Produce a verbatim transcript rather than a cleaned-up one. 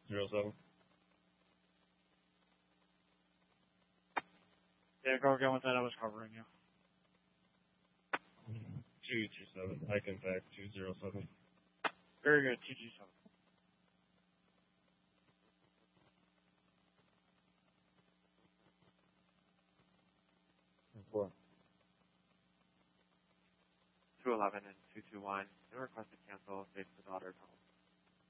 zero seven. Yeah, go again with that. I was covering you. two two seven. I can back two zero seven. Very good. two two seven. Four. two eleven and two two one. No request to cancel. Safe for daughter.